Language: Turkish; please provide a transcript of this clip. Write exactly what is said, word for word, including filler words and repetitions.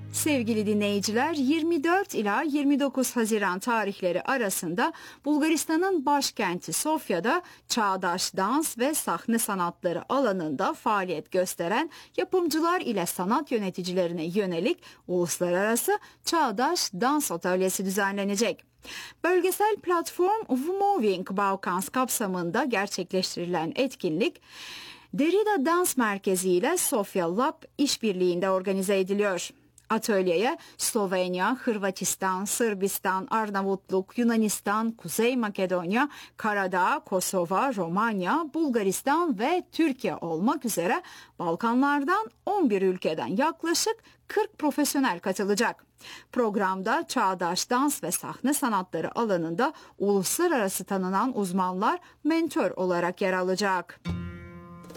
Sevgili dinleyiciler, yirmi dört ila yirmi dokuz Haziran tarihleri arasında Bulgaristan'ın başkenti Sofya'da çağdaş dans ve sahne sanatları alanında faaliyet gösteren yapımcılar ile sanat yöneticilerine yönelik uluslararası çağdaş dans atölyesi düzenlenecek. Bölgesel platform V-Moving Balkans kapsamında gerçekleştirilen etkinlik, Derrida Dans Merkezi ile Sofia Lab işbirliğinde organize ediliyor. Atölyeye Slovenya, Hırvatistan, Sırbistan, Arnavutluk, Yunanistan, Kuzey Makedonya, Karadağ, Kosova, Romanya, Bulgaristan ve Türkiye olmak üzere Balkanlardan on bir ülkeden yaklaşık kırk profesyonel katılacak. Programda çağdaş dans ve sahne sanatları alanında uluslararası tanınan uzmanlar mentor olarak yer alacak.